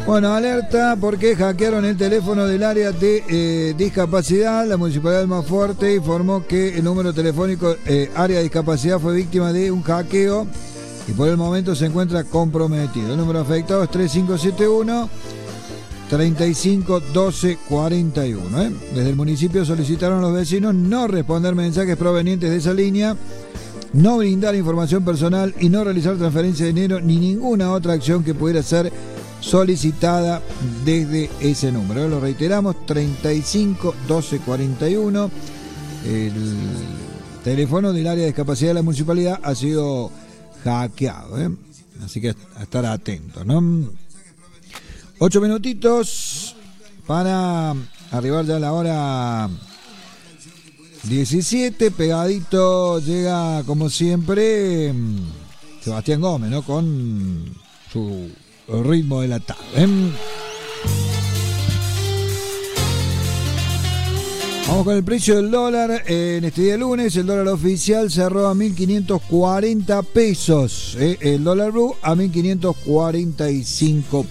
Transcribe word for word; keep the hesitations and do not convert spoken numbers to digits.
Bueno, alerta porque hackearon el teléfono del área de eh, discapacidad. La Municipalidad de Almafuerte informó que el número telefónico eh, área de discapacidad fue víctima de un hackeo y por el momento se encuentra comprometido. El número afectado es tres cinco siete uno, tres cinco uno dos cuatro uno. ¿eh? Desde el municipio solicitaron a los vecinos no responder mensajes provenientes de esa línea, no brindar información personal y no realizar transferencia de dinero ni ninguna otra acción que pudiera ser solicitada desde ese número. Lo reiteramos, tres cinco uno dos cuatro uno. El teléfono del área de discapacidad de la municipalidad ha sido hackeado, ¿eh? Así que a estar atentos, ¿no? Ocho minutitos para arribar ya a la hora diecisiete. Pegadito llega, como siempre, Sebastián Gómez, ¿no? Con su ritmo de la tarde. ¿eh? Vamos con el precio del dólar. En este día lunes, el dólar oficial cerró a mil quinientos cuarenta pesos. ¿eh? El dólar blue a mil quinientos cuarenta y cinco